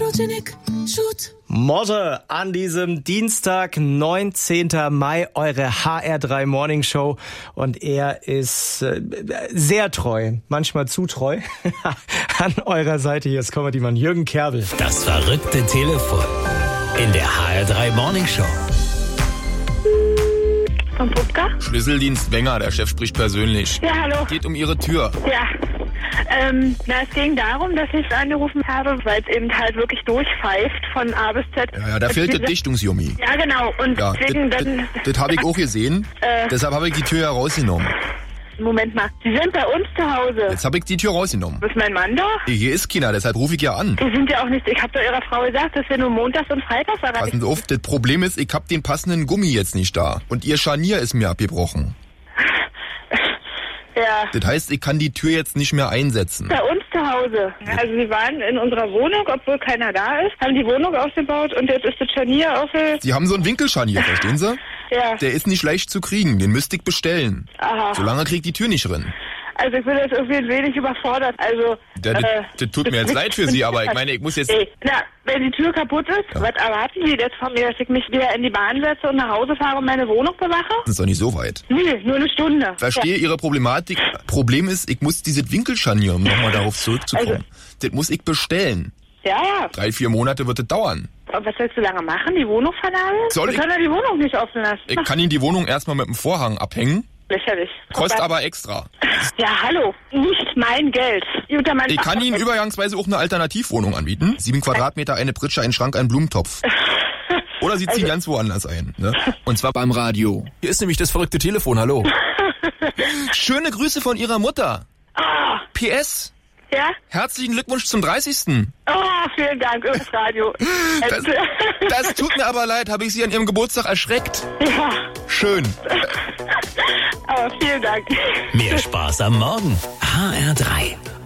Photogenic Shoot. Morte an diesem Dienstag, 19. Mai, eure HR3 Morning Show. Und er ist sehr treu, manchmal zu treu, an eurer Seite. Hier ist Comedy-Mann Jürgen Kerbel. Das verrückte Telefon in der HR3 Morning Show. Von Putka? Schlüsseldienst Wenger, der Chef spricht persönlich. Ja, hallo. Geht um Ihre Tür. Ja. Es ging darum, dass ich angerufen habe, weil es eben halt wirklich durchpfeift von A bis Z. Ja, da fehlt der Dichtungsjummi. Ja, genau. Und Ja, deswegen das habe ich auch gesehen. Deshalb habe ich die Tür herausgenommen. Moment mal, Sie sind bei uns zu Hause. Jetzt habe ich die Tür rausgenommen. Ist mein Mann da? Hier ist keiner, deshalb rufe ich ja an. Sie sind ja auch nicht, ich habe doch Ihrer Frau gesagt, dass wir nur montags und freitags erreichen. Passen Sie auf, das Problem ist, ich habe den passenden Gummi jetzt nicht da. Und Ihr Scharnier ist mir abgebrochen. Ja. Das heißt, ich kann die Tür jetzt nicht mehr einsetzen. Bei uns zu Hause. Also Sie waren in unserer Wohnung, obwohl keiner da ist, haben die Wohnung aufgebaut und jetzt ist das Scharnier aufge... Sie haben so einen Winkelscharnier, verstehen Sie? Ja. Der ist nicht leicht zu kriegen, den müsste ich bestellen. Aha. Solange kriegt die Tür nicht rein. Also ich bin jetzt irgendwie ein wenig überfordert. Also Das tut mir jetzt leid für Sie, aber ich meine, ich muss jetzt... Na, wenn die Tür kaputt ist, was erwarten Sie jetzt von mir, dass ich mich wieder in die Bahn setze und nach Hause fahre und meine Wohnung bewache? Das ist doch nicht so weit. Nee, nur eine Stunde. Verstehe Ihre Problematik. Problem ist, ich muss dieses Winkelscharnier, um nochmal darauf zurückzukommen, das muss ich bestellen. Ja. 3-4 Monate wird das dauern. Und was willst du lange machen? Die Wohnung vernageln? Soll Wir ich- können ja die Wohnung nicht offen lassen. Ich kann Ihnen die Wohnung erstmal mit dem Vorhang abhängen, Lächerlich. kostet aber extra. Ja, hallo. Nicht mein Geld. Unter mein Ich kann Ihnen übergangsweise auch eine Alternativwohnung anbieten. 7 Quadratmeter, eine Pritsche, ein Schrank, ein Blumentopf. Oder Sie ziehen ganz woanders ein. Ne? Und zwar beim Radio. Hier ist nämlich das verrückte Telefon, hallo. Schöne Grüße von Ihrer Mutter. Ah, PS, ja? herzlichen Glückwunsch zum 30. Oh, vielen Dank ins Radio. Das tut mir aber leid, habe ich Sie an Ihrem Geburtstag erschreckt. Ja, Schön. aber vielen Dank. Mehr Spaß am Morgen. HR3.